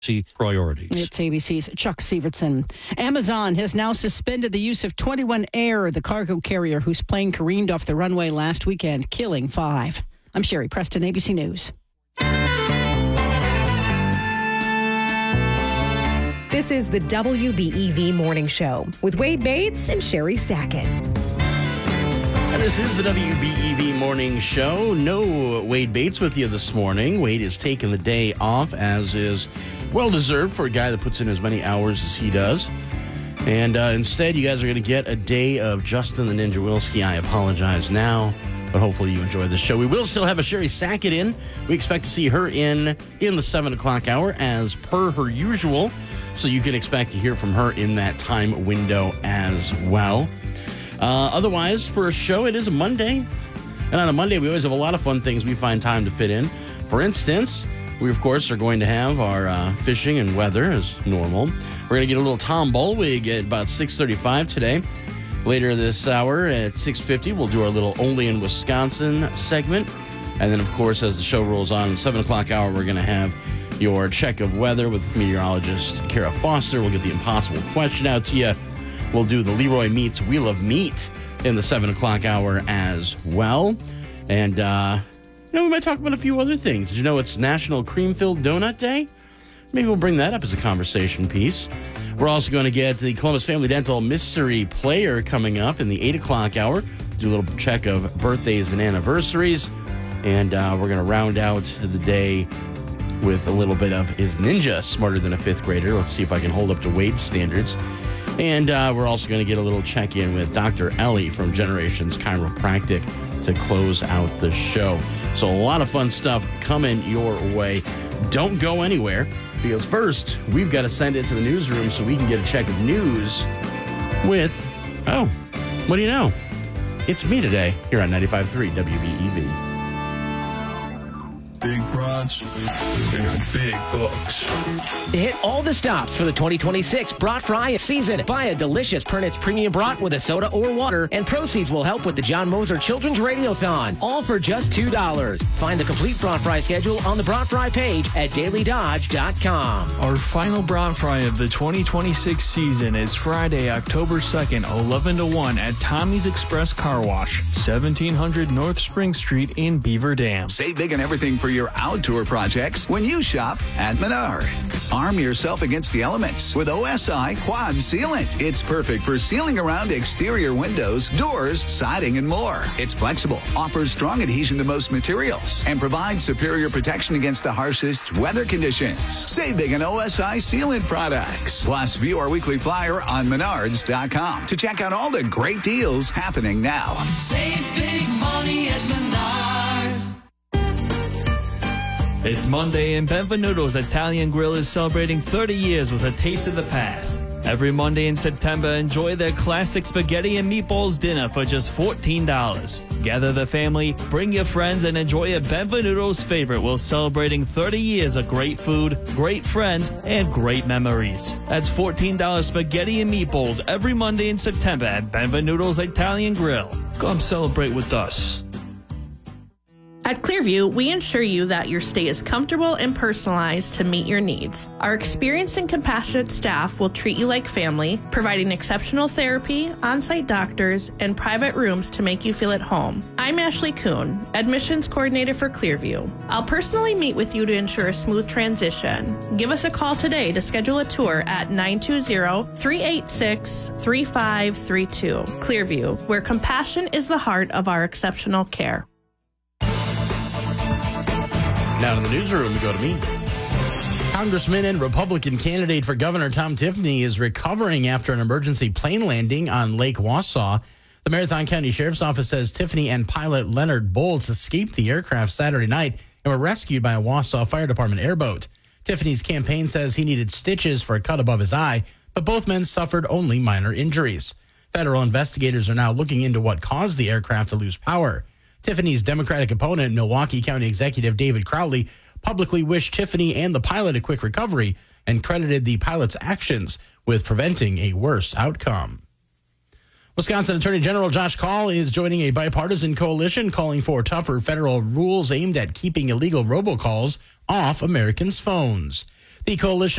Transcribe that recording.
priorities. It's ABC's Chuck Sievertson. Amazon has now suspended the use of 21 Air, the cargo carrier whose plane careened off the runway last weekend, killing 5. I'm Sherry Preston, ABC News. This is the WBEV Morning Show with Wade Bates and Sherry Sackett. And this is the WBEV Morning Show. No Wade Bates with you this morning. Wade is taking the day off, as is well-deserved for a guy that puts in as many hours as he does. And instead, you guys are going to get a day of Justin the Ninja Wilski. I apologize now, but hopefully you enjoy the show. We will still have a Sherry Sackett in. We expect to see her in the 7 o'clock hour as per her usual. So you can expect to hear from her in that time window as well. Otherwise, for a show, it is a Monday. And on a Monday, we always have a lot of fun things we find time to fit in. For instance, we, of course, are going to have our fishing and weather as normal. We're going to get a little Tom Bolwig at about 6:35 today. Later this hour at 6:50, we'll do our little Only in Wisconsin segment. And then, of course, as the show rolls on, 7 o'clock hour, we're going to have your check of weather with meteorologist Kara Foster. We'll get the impossible question out to you. We'll do the Leroy Meats Wheel of Meat in the 7 o'clock hour as well. And, we might talk about a few other things. Did you know it's National Cream-Filled Donut Day? Maybe we'll bring that up as a conversation piece. We're also going to get the Columbus Family Dental Mystery Player coming up in the 8 o'clock hour. Do a little check of birthdays and anniversaries. And we're going to round out the day with a little bit of Is Ninja Smarter Than a Fifth Grader? Let's see if I can hold up to Wade's standards. And we're also going to get a little check-in with Dr. Ellie from Generations Chiropractic to close out the show. So a lot of fun stuff coming your way. Don't go anywhere, because first, we've got to send it to the newsroom so we can get a check of news with, what do you know? It's me today here on 95.3 WBEV. Big brats and big bucks. Hit all the stops for the 2026 Brat Fry season. Buy a delicious Pernitz Premium Brat with a soda or water, and proceeds will help with the John Moser Children's Radiothon. All for just $2. Find the complete Brat Fry schedule on the Brat Fry page at dailydodge.com. Our final Brat Fry of the 2026 season is Friday, October 2nd, 11 to 1 at Tommy's Express Car Wash, 1700 North Spring Street in Beaver Dam. Save big on everything for your outdoor projects when you shop at Menards. Arm yourself against the elements with OSI Quad Sealant. It's perfect for sealing around exterior windows, doors, siding, and more. It's flexible, offers strong adhesion to most materials, and provides superior protection against the harshest weather conditions. Save big on OSI Sealant products. Plus, view our weekly flyer on Menards.com to check out all the great deals happening now. Save big money at Menards. It's Monday, and Benvenuto's Italian Grill is celebrating 30 years with a taste of the past. Every Monday in September, enjoy their classic spaghetti and meatballs dinner for just $14. Gather the family, bring your friends, and enjoy a Benvenuto's favorite while celebrating 30 years of great food, great friends, and great memories. That's $14 spaghetti and meatballs every Monday in September at Benvenuto's Italian Grill. Come celebrate with us. At Clearview, we ensure you that your stay is comfortable and personalized to meet your needs. Our experienced and compassionate staff will treat you like family, providing exceptional therapy, on-site doctors, and private rooms to make you feel at home. I'm Ashley Kuhn, admissions coordinator for Clearview. I'll personally meet with you to ensure a smooth transition. Give us a call today to schedule a tour at 920-386-3532. Clearview, where compassion is the heart of our exceptional care. Now in the newsroom, we go to me. Congressman and Republican candidate for governor Tom Tiffany is recovering after an emergency plane landing on Lake Wausau. The Marathon County Sheriff's Office says Tiffany and pilot Leonard Bolts escaped the aircraft Saturday night and were rescued by a Wausau Fire Department airboat. Tiffany's campaign says he needed stitches for a cut above his eye, but both men suffered only minor injuries. Federal investigators are now looking into what caused the aircraft to lose power. Tiffany's Democratic opponent, Milwaukee County Executive David Crowley, publicly wished Tiffany and the pilot a quick recovery and credited the pilot's actions with preventing a worse outcome. Wisconsin Attorney General Josh Kaul is joining a bipartisan coalition calling for tougher federal rules aimed at keeping illegal robocalls off Americans' phones. The coalition